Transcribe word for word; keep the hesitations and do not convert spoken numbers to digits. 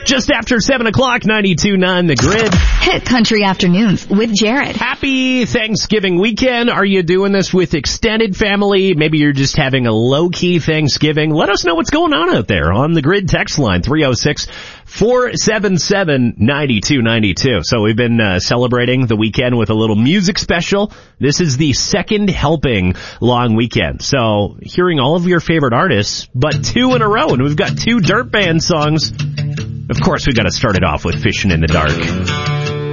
Just after seven o'clock, ninety-two point nine The Grid. Hit Country Afternoons with Jared. Happy Thanksgiving weekend. Are you doing this with extended family? Maybe you're just having a low-key Thanksgiving. Let us know what's going on out there on the Grid text line, three oh six, four seven seven, nine two nine two. So we've been uh, celebrating the weekend with a little music special. This is the second helping long weekend. So hearing all of your favorite artists, but two in a row. And we've got two Dirt Band songs. Of course, we've got to start it off with Fishing in the Dark.